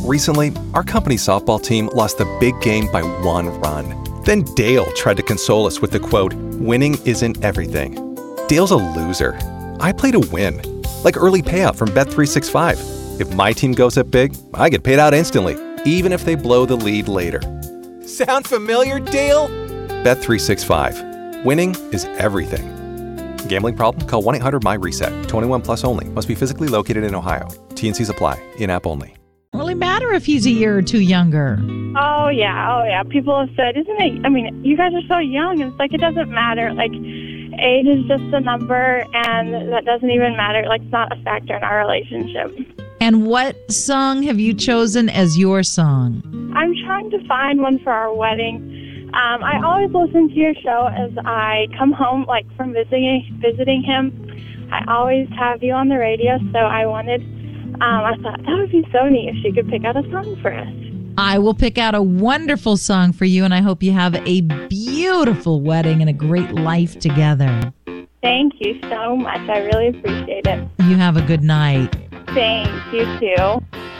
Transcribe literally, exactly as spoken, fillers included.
Recently, our company softball team lost the big game by one run. Then Dale tried to console us with the quote, "Winning isn't everything." Dale's a loser. I play to win. Like early payout from Bet three sixty-five. If my team goes up big, I get paid out instantly, even if they blow the lead later. Sound familiar, Dale? Bet three sixty-five. Winning is everything. Gambling problem? Call one eight hundred M Y reset. twenty-one plus only. Must be physically located in Ohio. T N Cs apply. In-app only. Really matter if he's a year or two younger. Oh, yeah. Oh, yeah. People have said, isn't it? I mean, you guys are so young. It's like, it doesn't matter. Like, age is just a number, and that doesn't even matter. Like, it's not a factor in our relationship. And what song have you chosen as your song? I'm trying to find one for our wedding. Um, I always listen to your show as I come home, like, from visiting visiting him. I always have you on the radio, so I wanted... Um, I thought that would be so neat if she could pick out a song for us. I will pick out a wonderful song for you, and I hope you have a beautiful wedding and a great life together. Thank you so much. I really appreciate it. You have a good night. Thanks. You too.